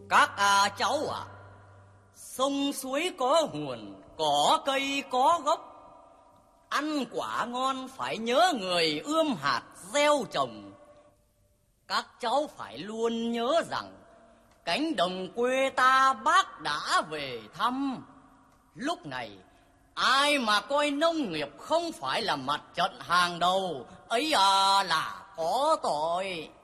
Các cháu ạ, sông suối có nguồn, cỏ cây có gốc. Ăn quả ngon phải nhớ người ươm hạt gieo trồng. Các cháu phải luôn nhớ rằng cánh đồng quê ta Bác đã về thăm. Lúc này ai mà coi nông nghiệp không phải là mặt trận hàng đầu ấy là có tội.